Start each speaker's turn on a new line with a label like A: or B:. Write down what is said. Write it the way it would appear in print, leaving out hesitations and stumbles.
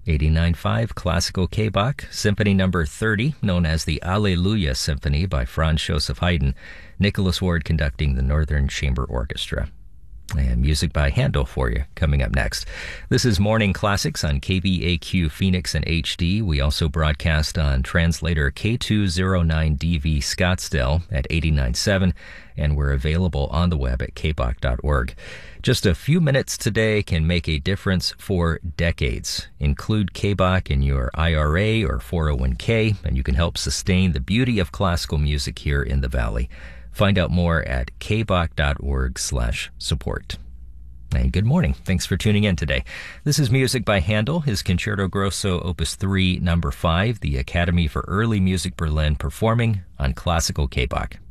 A: 89.5 Classical K-Bach, Symphony Number 30, known as the Alleluia Symphony by Franz Joseph Haydn, Nicholas Ward conducting the Northern Chamber Orchestra. And music by Handel for you coming up next. This is Morning Classics on KBAQ Phoenix and HD. We also broadcast on translator K209DV Scottsdale at 89.7, and we're available on the web at kbach.org. Just a few minutes today can make a difference for decades. Include K-Bach in your IRA or 401k, and you can help sustain the beauty of classical music here in the Valley. Find out more at kbach.org/support. And good morning. Thanks for tuning in today. This is music by Handel, his Concerto Grosso Opus 3, Number 5, the Academy for Early Music Berlin performing on Classical K-Bach.